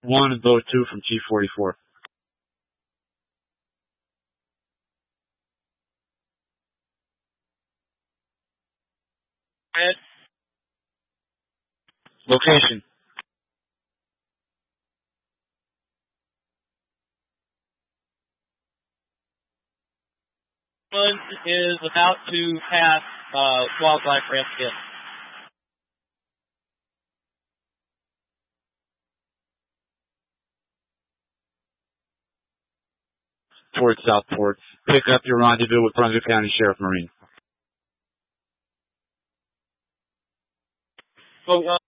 1 and boat 2 from G44. Red. Location. One is about to pass Wildlife Ramp in. Towards Southport. Pick up your rendezvous with Brunswick County Sheriff Marine. Oh,